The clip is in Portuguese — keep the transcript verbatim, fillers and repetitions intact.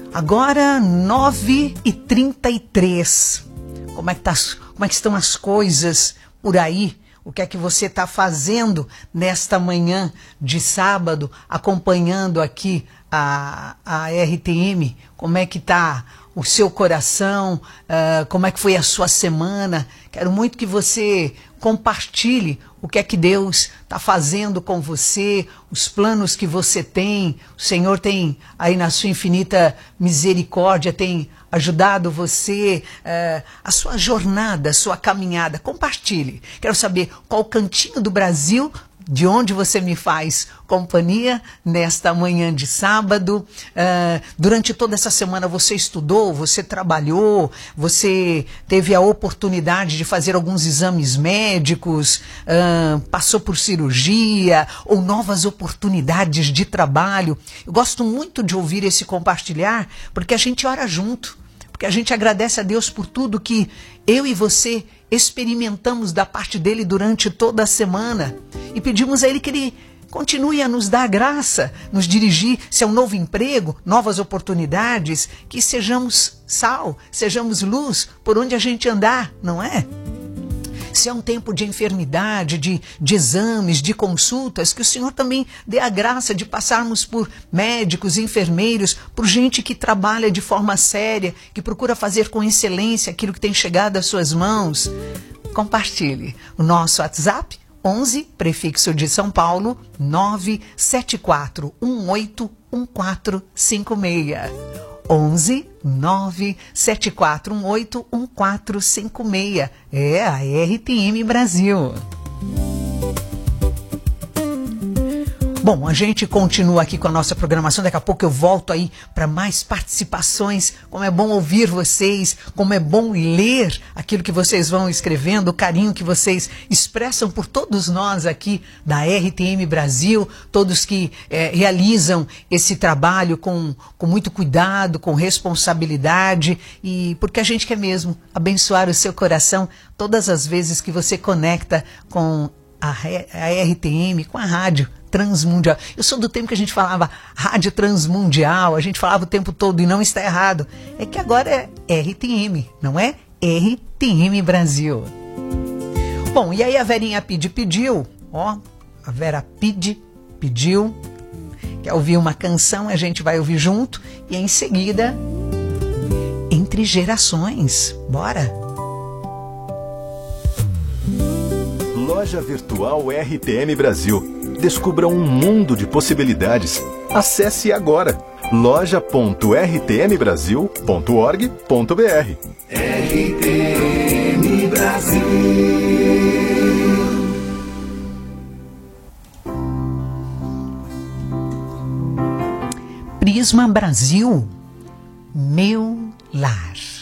Agora nove e trinta e três. Como é que tá, como é que estão as coisas por aí? O que é que você está fazendo nesta manhã de sábado, acompanhando aqui a, a R T M? Como é que está o seu coração? Uh, como é que foi a sua semana? Quero muito que você compartilhe o que é que Deus está fazendo com você, os planos que você tem. O Senhor tem, aí na sua infinita misericórdia, tem ajudado você, uh, a sua jornada, a sua caminhada. Compartilhe. Quero saber qual cantinho do Brasil, de onde você me faz companhia nesta manhã de sábado. Uh, durante toda essa semana você estudou, você trabalhou, você teve a oportunidade de fazer alguns exames médicos, uh, passou por cirurgia ou novas oportunidades de trabalho. Eu gosto muito de ouvir esse compartilhar, porque a gente ora junto, porque a gente agradece a Deus por tudo que eu e você experimentamos da parte dele durante toda a semana e pedimos a ele que ele continue a nos dar graça, nos dirigir, se é um novo emprego, novas oportunidades, que sejamos sal, sejamos luz por onde a gente andar, não é? Se é um tempo de enfermidade, de, de exames, de consultas, que o Senhor também dê a graça de passarmos por médicos, enfermeiros, por gente que trabalha de forma séria, que procura fazer com excelência aquilo que tem chegado às suas mãos. Compartilhe. O nosso WhatsApp, onze, prefixo de São Paulo, nove sete quatro um oito um quatro cinco seis. onze, nove sete quatro um oito um quatro cinco seis. É a R T M Brasil. Bom, a gente continua aqui com a nossa programação. Daqui a pouco eu volto aí para mais participações. Como é bom ouvir vocês, como é bom ler aquilo que vocês vão escrevendo, o carinho que vocês expressam por todos nós aqui da R T M Brasil, todos que é, realizam esse trabalho com, com muito cuidado, com responsabilidade, e porque a gente quer mesmo abençoar o seu coração todas as vezes que você conecta com a, a R T M, com a rádio Transmundial. Eu sou do tempo que a gente falava Rádio Transmundial, a gente falava o tempo todo e não está errado. É que agora é R T M, não é R T M Brasil. Bom, e aí a Verinha Pide pediu, ó, a Vera Pide pediu, quer ouvir uma canção, a gente vai ouvir junto e em seguida, Entre Gerações. Bora! Loja Virtual R T M Brasil. Descubra um mundo de possibilidades. Acesse agora loja ponto r t m brasil ponto org ponto b r. R T M Brasil. Prisma Brasil, meu lar.